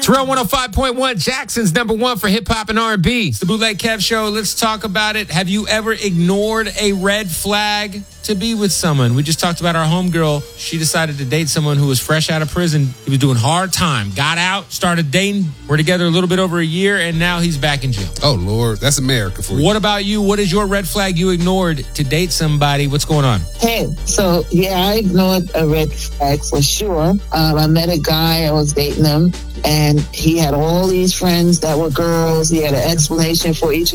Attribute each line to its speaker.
Speaker 1: Terrell 105.1, Jackson's number one for hip hop and R&B. It's the Bootleg Kev Show. Let's talk about it. Have you ever ignored a red flag to be with someone? We just talked about our homegirl. She decided to date someone who was fresh out of prison. He was doing hard time. Got out, started dating. We're together a little bit over a year, and now he's back in jail.
Speaker 2: Oh, Lord. That's America for you.
Speaker 1: What about you? What is your red flag you ignored to date somebody? What's going on?
Speaker 3: Hey, so yeah, I ignored a red flag for sure. I met a guy, I was dating him, and he had all these friends that were girls. He had an explanation for each